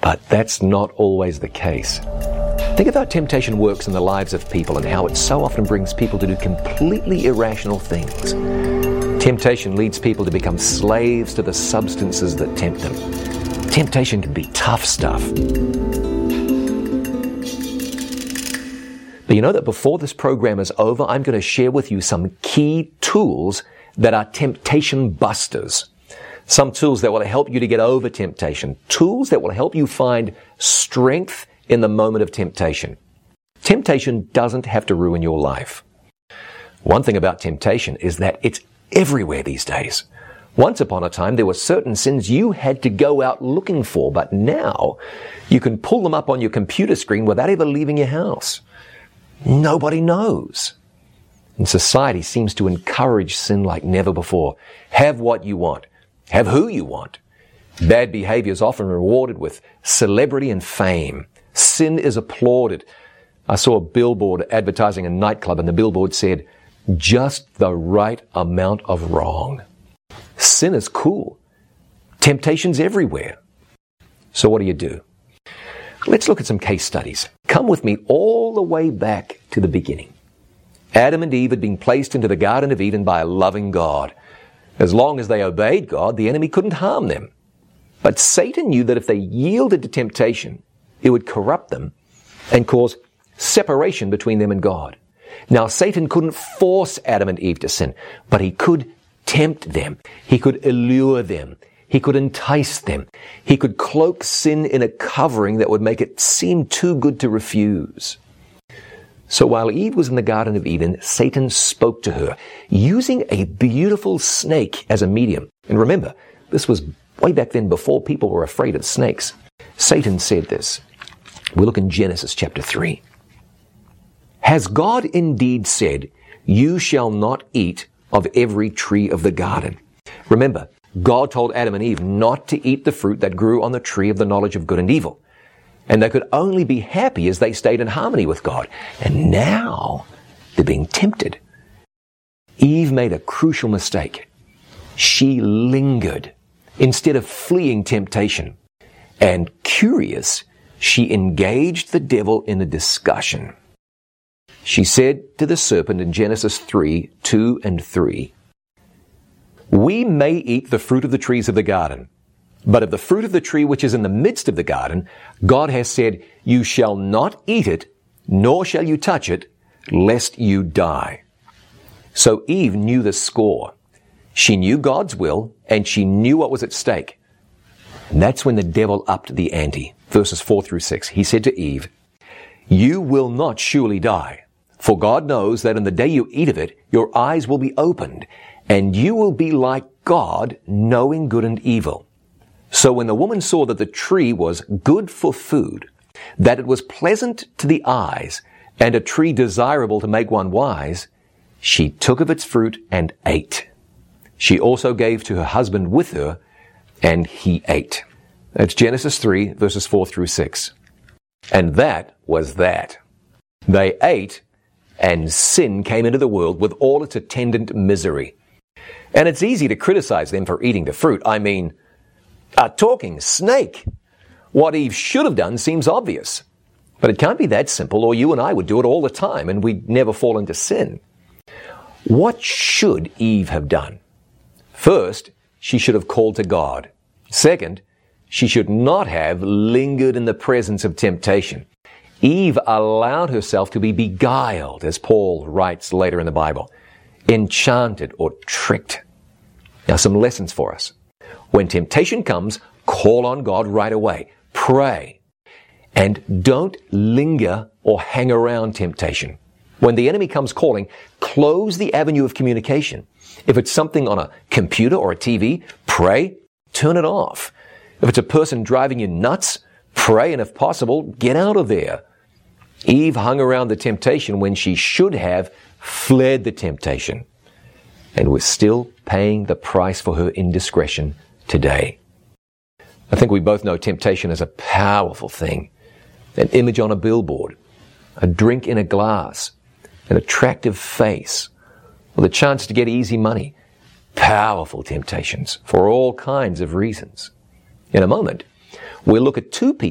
But that's not always the case. Think of how temptation works in the lives of people and how it so often brings people to do completely irrational things. Temptation leads people to become slaves to the substances that tempt them. Temptation can be tough stuff. But you know that before this program is over, I'm going to share with you some key tools that are temptation busters. Some tools that will help you to get over temptation. Tools that will help you find strength in the moment of temptation. Temptation doesn't have to ruin your life. One thing about temptation is that it's everywhere these days. Once upon a time, there were certain sins you had to go out looking for, but now you can pull them up on your computer screen without ever leaving your house. Nobody knows. And society seems to encourage sin like never before. Have what you want. Have who you want. Bad behavior is often rewarded with celebrity and fame. Sin is applauded. I saw a billboard advertising a nightclub, and the billboard said, "Just the right amount of wrong." Sin is cool. Temptation's everywhere. So what do? Let's look at some case studies. Come with me all the way back to the beginning. Adam and Eve had been placed into the Garden of Eden by a loving God. As long as they obeyed God, the enemy couldn't harm them. But Satan knew that if they yielded to temptation, it would corrupt them and cause separation between them and God. Now, Satan couldn't force Adam and Eve to sin, but he could tempt them. He could allure them. He could entice them. He could cloak sin in a covering that would make it seem too good to refuse. So while Eve was in the Garden of Eden, Satan spoke to her using a beautiful snake as a medium. And remember, this was way back then before people were afraid of snakes. Satan said this. We look in Genesis chapter 3. Has God indeed said, "You shall not eat of every tree of the garden"? Remember, God told Adam and Eve not to eat the fruit that grew on the tree of the knowledge of good and evil. And they could only be happy as they stayed in harmony with God. And now they're being tempted. Eve made a crucial mistake. She lingered instead of fleeing temptation. And curious, she engaged the devil in a discussion. She said to the serpent in Genesis 3:2 and 3, "We may eat the fruit of the trees of the garden, but of the fruit of the tree which is in the midst of the garden, God has said, you shall not eat it, nor shall you touch it, lest you die." So Eve knew the score. She knew God's will, and she knew what was at stake. And that's when the devil upped the ante. Verses 4-6. He said to Eve, "You will not surely die. For God knows that in the day you eat of it, your eyes will be opened, and you will be like God, knowing good and evil." So when the woman saw that the tree was good for food, that it was pleasant to the eyes, and a tree desirable to make one wise, she took of its fruit and ate. She also gave to her husband with her, and he ate. That's Genesis 3, verses 4-6. And that was that. They ate, and sin came into the world with all its attendant misery. And it's easy to criticize them for eating the fruit. I mean, a talking snake. What Eve should have done seems obvious. But it can't be that simple, or you and I would do it all the time, and we'd never fall into sin. What should Eve have done? First, she should have called to God. Second, she should not have lingered in the presence of temptation. Eve allowed herself to be beguiled, as Paul writes later in the Bible, enchanted or tricked. Now, some lessons for us. When temptation comes, call on God right away. Pray. And don't linger or hang around temptation. When the enemy comes calling, close the avenue of communication. If it's something on a computer or a TV, pray, turn it off. If it's a person driving you nuts, pray, and if possible, get out of there. Eve hung around the temptation when she should have fled the temptation, and was still paying the price for her indiscretion today. I think we both know temptation is a powerful thing. An image on a billboard, a drink in a glass, an attractive face, or the chance to get easy money. Powerful temptations for all kinds of reasons. In a moment, we'll look at two people